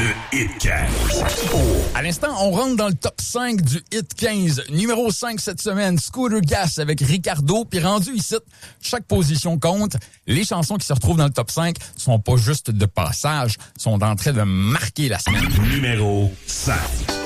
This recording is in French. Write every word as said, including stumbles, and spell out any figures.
Le Hit quinze. Oh. À l'instant, on rentre dans le top cinq du Hit quinze. Numéro cinq cette semaine, Scooter Gas avec Ricardo. Puis rendu ici, chaque position compte. Les chansons qui se retrouvent dans le top cinq sont pas juste de passage, sont en train de marquer la semaine. Numéro cinq.